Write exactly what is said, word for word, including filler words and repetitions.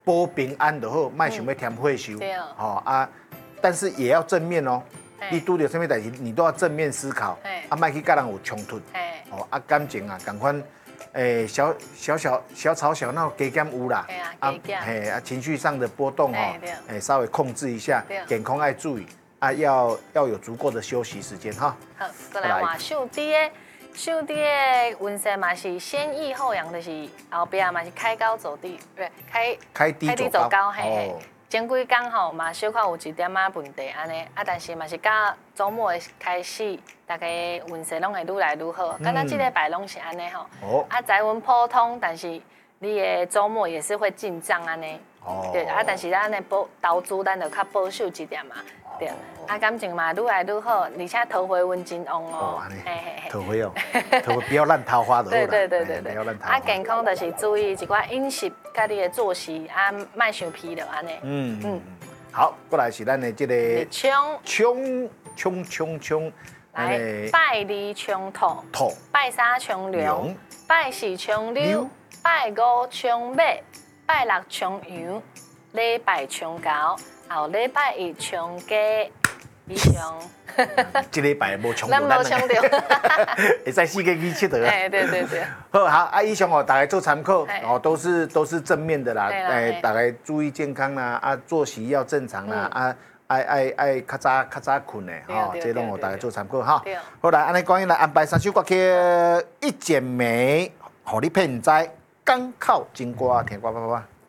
保平安就好，莫想要添岁数。 对哦。 哦啊，但是也要正面哦。你拄到什么代志，你都要正面思考，啊，莫去甲人有冲突。哦啊，感情啊，赶快。诶，小小小小吵小闹，加减有啦。 啊， 嘿啊，情绪上的波动哦，诶，稍微控制一下，健康要注意啊，要要有足够的休息时间哈。 好，再来换手弟的，手弟的运势嘛是先抑后扬，就是后边嘛是开高走低，对，开开低走高， 嘿嘿。前几天吼嘛，小可有一点仔问题安尼，啊，但是嘛是到周末的开始，大家运势拢会愈来愈好。敢若这礼拜拢是安尼吼。哦。啊，财运普通，但是你的周末也是会进账安尼。哦。对，啊，但是咱的保投资，咱就较保守一点嘛。对。啊，感情嘛愈来愈好，而且桃花运真旺哦。 嘿嘿嘿。桃花哦，桃花不要烂桃花就好啦。 对对对对对。 不要烂桃花。 啊，健康就是注意一寡饮食，甲你的作息啊，莫伤疲劳安尼。嗯嗯。好，过来是咱的这个冲冲冲冲冲， 来拜二冲土， 土拜三冲龙，拜四冲牛，拜五冲马，拜六冲羊，礼拜冲狗，后礼拜一冲鸡。以上， 这礼拜无冲到， 咱无冲到， 会使四个去佚佗啊。 哎，对对对。 好，好啊，以上哦，大家做参考，哦，都是都是正面的啦，哎，大家注意健康啦，啊，作息要正常啦，啊，爱爱爱较早较早困的，哈，这拢哦大家做参考哈。好来，安尼讲，来安排三首歌曲，《一剪梅》，互你骗唔知，刚靠金瓜，甜瓜爸爸。